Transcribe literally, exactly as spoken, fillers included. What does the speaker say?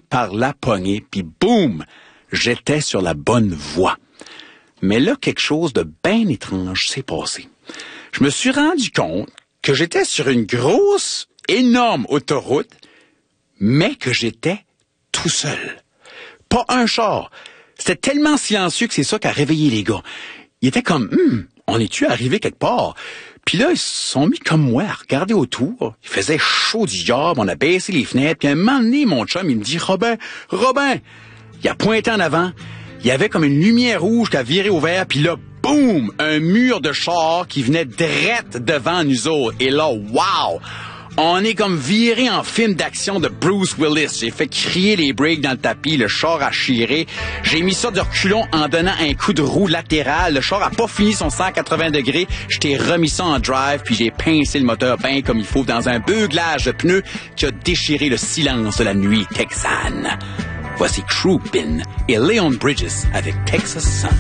par la poignée, puis boum, j'étais sur la bonne voie. Mais là, quelque chose de bien étrange s'est passé. Je me suis rendu compte que j'étais sur une grosse, énorme autoroute, mais que j'étais tout seul. Pas un char. C'était tellement silencieux que c'est ça qui a réveillé les gars. Ils étaient comme, hum, on est-tu arrivé quelque part? Puis là, ils se sont mis comme moi à regarder autour. Il faisait chaud du diable, on a baissé les fenêtres. Puis à un moment donné, mon chum, il me dit, Robin, Robin! Il a pointé en avant. Il y avait comme une lumière rouge qui a viré au vert. Puis là, boum! Un mur de char qui venait direct devant nous autres. Et là, wow! On est comme viré en film d'action de Bruce Willis. J'ai fait crier les breaks dans le tapis, le char a chiré. J'ai mis ça de reculons en donnant un coup de roue latéral. Le char a pas fini son cent quatre-vingts degrés. Je t'ai remis ça en drive, puis j'ai pincé le moteur bien comme il faut dans un beuglage de pneus qui a déchiré le silence de la nuit texane. Voici Troopin' et Leon Bridges avec Texas Sun.